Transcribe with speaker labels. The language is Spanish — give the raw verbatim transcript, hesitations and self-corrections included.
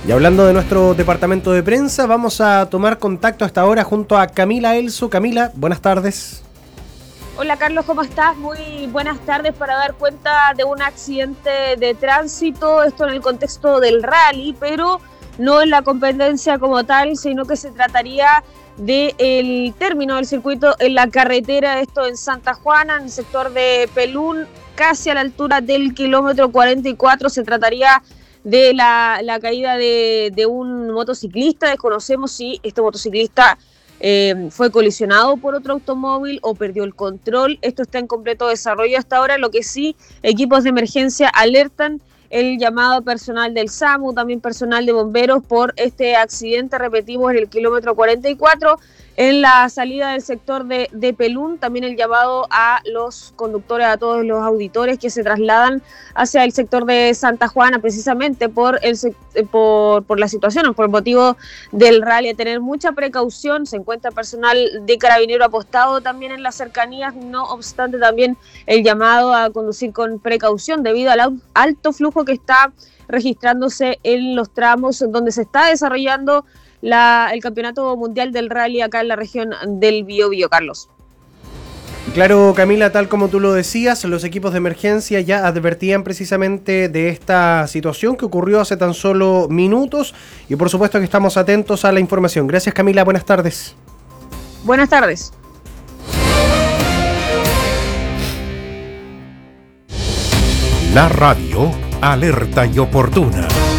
Speaker 1: Y hablando de nuestro departamento de prensa, vamos a tomar contacto hasta ahora junto a Camila Elso. Camila, buenas tardes.
Speaker 2: Hola Carlos, ¿cómo estás? Muy buenas tardes para dar cuenta de un accidente de tránsito, esto en el contexto del rally, pero no en la competencia como tal, sino que se trataría del término del circuito en la carretera, esto en Santa Juana, en el sector de Pelún, casi a la altura del kilómetro cuarenta y cuatro. Se trataría de la, la caída de, de un motociclista. Desconocemos si este motociclista eh, fue colisionado por otro automóvil o perdió el control. Esto está en completo desarrollo hasta ahora. Lo que sí, equipos de emergencia alertan el llamado personal del SAMU, también personal de bomberos por este accidente, repetimos, en el kilómetro cuarenta y cuatro, en la salida del sector de, de Pelún. También el llamado a los conductores, a todos los auditores que se trasladan hacia el sector de Santa Juana, precisamente por, el, por, por la situación, por el motivo del rally, a tener mucha precaución. Se encuentra personal de Carabinero apostado también en las cercanías, no obstante también el llamado a conducir con precaución debido al alto flujo que está registrándose en los tramos donde se está desarrollando La, el campeonato mundial del rally acá en la región del Biobío, Carlos.
Speaker 1: Claro, Camila, tal como tú lo decías, los equipos de emergencia ya advertían precisamente de esta situación que ocurrió hace tan solo minutos y por supuesto que estamos atentos a la información. Gracias, Camila, buenas tardes.
Speaker 2: Buenas tardes.
Speaker 3: La radio alerta y oportuna.